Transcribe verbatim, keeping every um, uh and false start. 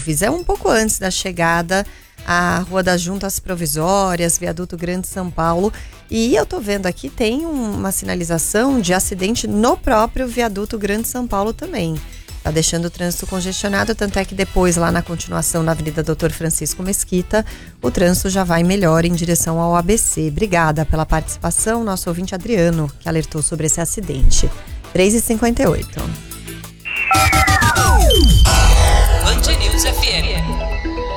Alves. É um pouco antes da chegada à Rua das Juntas Provisórias, Viaduto Grande São Paulo. E eu tô vendo aqui, tem uma sinalização de acidente no próprio Viaduto Grande São Paulo também. Tá deixando o trânsito congestionado, tanto é que depois, lá na continuação na Avenida doutor Francisco Mesquita, o trânsito já vai melhor em direção ao A B C. Obrigada pela participação, nosso ouvinte Adriano, que alertou sobre esse acidente. três e cinquenta e oito. Band News F M.